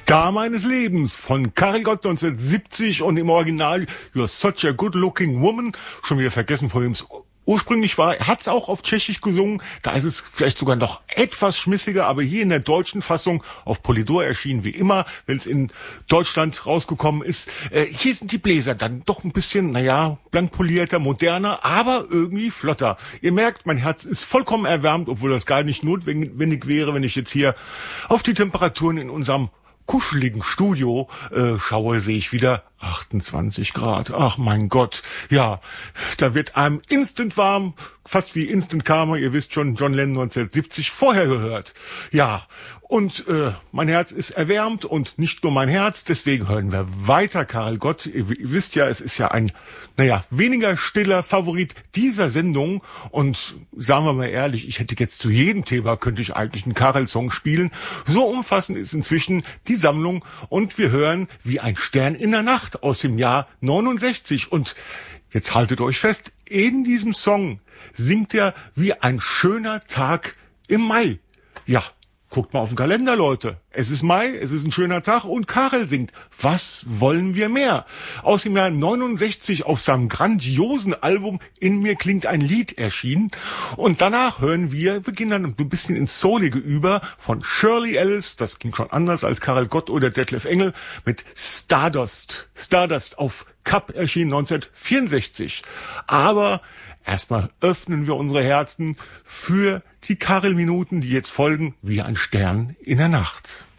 Star meines Lebens von Karel Gott 1970 und im Original You're Such a Good Looking Woman. Schon wieder vergessen, von wem es ursprünglich war. Er hat es auch auf Tschechisch gesungen. Da ist es vielleicht sogar noch etwas schmissiger, aber hier in der deutschen Fassung auf Polydor erschienen, wie immer, wenn es in Deutschland rausgekommen ist. Hier sind die Bläser dann doch ein bisschen, blank polierter, moderner, aber irgendwie flotter. Ihr merkt, mein Herz ist vollkommen erwärmt, obwohl das gar nicht notwendig wäre, wenn ich jetzt hier auf die Temperaturen in unserem kuscheligen Studio schaue, sehe ich wieder 28 Grad. Ach mein Gott. Ja, da wird einem instant warm, fast wie Instant Karma. Ihr wisst schon, John Lennon 1970 vorher gehört. Ja, und mein Herz ist erwärmt und nicht nur mein Herz. Deswegen hören wir weiter Karel Gott. Ihr wisst ja, es ist ja ein, weniger stiller Favorit dieser Sendung. Und sagen wir mal ehrlich, ich hätte jetzt zu jedem Thema, könnte ich eigentlich einen Karel-Song spielen. So umfassend ist inzwischen die Sammlung. Und wir hören wie ein Stern in der Nacht aus dem Jahr 69. Und jetzt haltet euch fest, in diesem Song singt er wie ein schöner Tag im Mai. Ja, guckt mal auf den Kalender, Leute. Es ist Mai, es ist ein schöner Tag und Karel singt. Was wollen wir mehr? Aus dem Jahr 69 auf seinem grandiosen Album In mir klingt ein Lied erschienen. Und danach hören wir gehen dann ein bisschen ins Soulige über, von Shirley Ellis, das klingt schon anders als Karel Gott oder Detlef Engel, mit Stardust. Stardust auf Cup erschienen 1964. Aber erstmal öffnen wir unsere Herzen für die Karel-Minuten, die jetzt folgen, wie ein Stern in der Nacht.